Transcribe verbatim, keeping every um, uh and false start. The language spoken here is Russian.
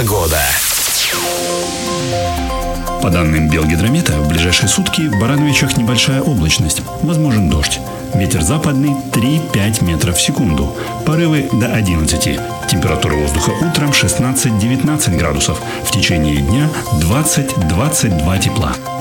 Погода. По данным Белгидромета, в ближайшие сутки в Барановичах небольшая облачность, возможен дождь. Ветер западный три-пять метров в секунду, порывы до одиннадцати. Температура воздуха утром шестнадцать-девятнадцать градусов, в течение дня двадцать-двадцать два тепла.